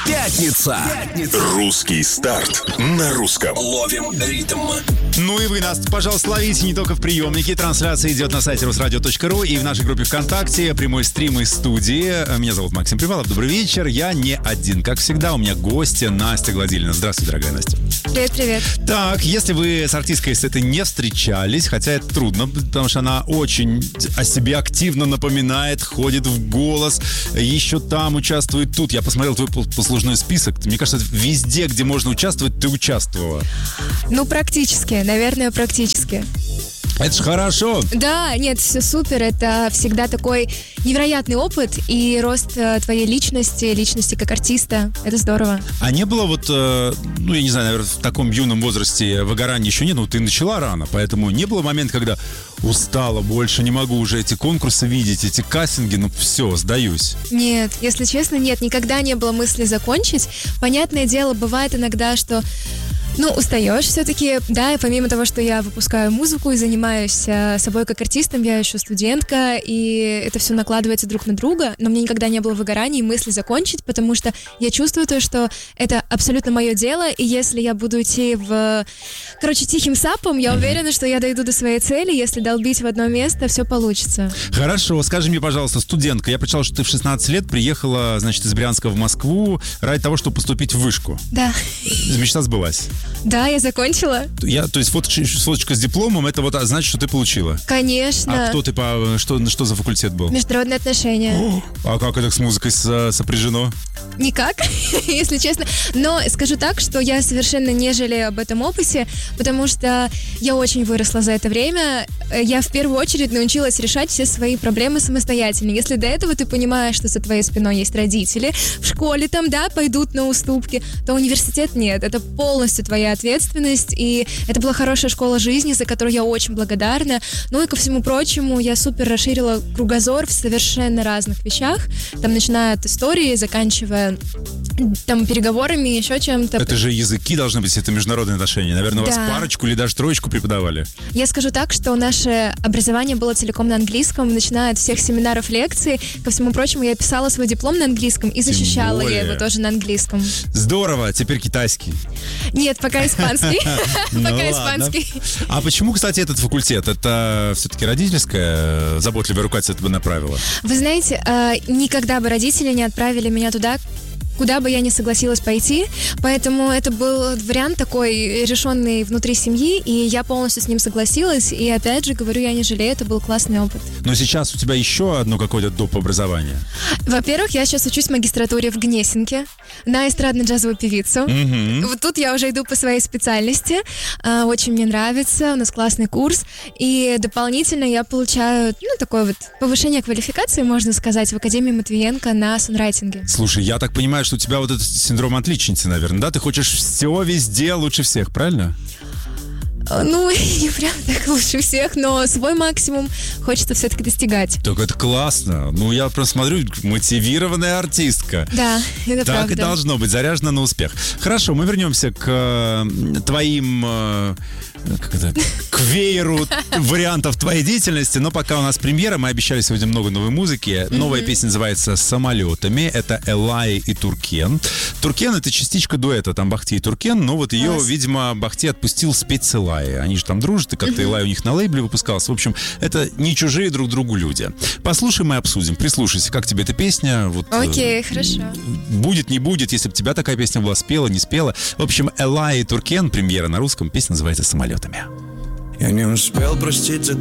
Пятница. Русский старт на русском. Ловим ритм. Ну и вы нас, пожалуйста, ловите не только в приемнике. Трансляция идет на сайте rusradio.ru и в нашей группе ВКонтакте. Прямой стрим из студии. Меня зовут Максим Привалов. Добрый вечер. Я не один. Как всегда, у меня гостья Настя Гладилина. Здравствуй, дорогая Настя. Привет. Так, если вы с артисткой с этой не встречались, хотя это трудно, потому что она очень о себе активно напоминает, ходит в голос, еще там участвует тут. Я посмотрел твой послужной список. Мне кажется, везде, где можно участвовать, ты участвовала. Ну, практически. Наверное, практически. Это ж хорошо. Да, нет, все супер. Это всегда такой невероятный опыт и рост твоей личности как артиста. Это здорово. А не было вот, ну, я не знаю, наверное, в таком юном возрасте выгорания еще нет, но ты начала рано, поэтому не было момента, когда устала, больше не могу уже эти конкурсы видеть, эти кастинги, ну все, сдаюсь. Нет, если честно, нет, никогда не было мысли закончить. Понятное дело, бывает иногда, что устаешь все-таки, да, и помимо того, что я выпускаю музыку и занимаюсь собой как артистом, я еще студентка, и это все накладывается друг на друга, но мне никогда не было выгорания и мысли закончить, потому что я чувствую то, что это абсолютно мое дело, и если я буду идти тихим сапом, я уверена, что я дойду до своей цели, если долбить в одно место, все получится. Хорошо, скажи мне, пожалуйста, студентка, я прочитал, что ты в 16 лет приехала, значит, из Брянска в Москву ради того, чтобы поступить в вышку. Да. Мечта сбылась. Да, я закончила. То есть фоточка с дипломом, это вот значит, что ты получила? Конечно. А кто ты что за факультет был? Международные отношения. А как это с музыкой сопряжено? Никак, если честно. Но скажу так, что я совершенно не жалею об этом опыте, потому что я очень выросла за это время. Я в первую очередь научилась решать все свои проблемы самостоятельно. Если до этого ты понимаешь, что за твоей спиной есть родители, в школе там, да, пойдут на уступки, то университет нет. Это полностью твоя ответственность, и это была хорошая школа жизни, за которую я очень благодарна. Ну и ко всему прочему, я супер расширила кругозор в совершенно разных вещах. Там, начиная от истории, заканчивая там переговорами, еще чем-то. Это же языки должны быть, это международные отношения. Наверное, да. Вас парочку или даже троечку преподавали. Я скажу так, что наше образование было целиком на английском, начиная от всех семинаров, лекций. Ко всему прочему, я писала свой диплом на английском и защищала я его тоже на английском. Здорово, теперь китайский. Нет, пока испанский. Пока испанский. А почему, кстати, этот факультет? Это все-таки родительская заботливая рука тебя направила? Вы знаете, никогда бы родители не отправили меня туда, куда бы я ни согласилась пойти, поэтому это был вариант такой, решенный внутри семьи, и я полностью с ним согласилась, и опять же, говорю, я не жалею, это был классный опыт. Но сейчас у тебя еще одно какое-то доп. Образование. Во-первых, я сейчас учусь в магистратуре в Гнесинке на эстрадно-джазовую певицу. Вот тут я уже иду по своей специальности, очень мне нравится, у нас классный курс, и дополнительно я получаю, такое вот повышение квалификации, можно сказать, в Академии Матвиенко на сонрайтинге. Слушай, я так понимаю, что у тебя вот этот синдром отличницы, наверное, да? Ты хочешь все везде лучше всех, правильно? Не прям так лучше всех, но свой максимум хочется все-таки достигать. Так это классно. Я просто смотрю, мотивированная артистка. Да, это правда. Так и должно быть, заряжена на успех. Хорошо, мы вернемся к твоим... к вееру вариантов твоей деятельности, но пока у нас премьера, мы обещали сегодня много новой музыки. Новая песня называется «Самолетами», это Элай и Туркен. Туркен — это частичка дуэта, там Бахти и Туркен, но вот ее, видимо, Бахти отпустил спеть с Элай. Они же там дружат, и как-то Элай у них на лейбле выпускался. В общем, это не чужие друг другу люди. Послушаем и обсудим, прислушайся, как тебе эта песня. Окей, хорошо. Будет, не будет, если бы тебя такая песня была, спела, не спела. В общем, Элай и Туркен, премьера на русском, песня называется «Самолетами». Я не успел проститься